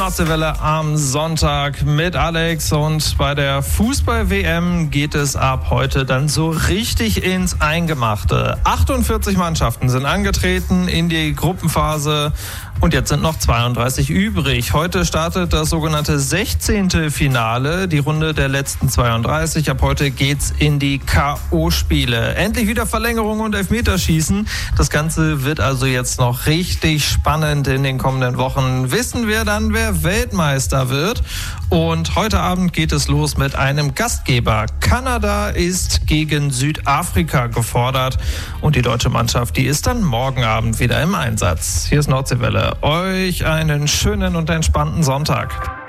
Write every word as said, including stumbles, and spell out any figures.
Nordseewelle am Sonntag mit Alex, und bei der Fußball-W M geht es ab heute dann so richtig ins Eingemachte. achtundvierzig Mannschaften sind angetreten in die Gruppenphase und jetzt sind noch zweiunddreißig übrig. Heute startet das sogenannte sechzehnte Finale, die Runde der letzten zweiunddreißig. Ab heute geht's in die K O-Spiele. Endlich wieder Verlängerung und Elfmeterschießen. Das Ganze wird also jetzt noch richtig spannend in den kommenden Wochen. Wissen wir dann, wer Weltmeister wird. Und heute Abend geht es los mit einem Gastgeber. Kanada ist gegen Südafrika gefordert und die deutsche Mannschaft, die ist dann morgen Abend wieder im Einsatz. Hier ist Nordseewelle. Euch einen schönen und entspannten Sonntag.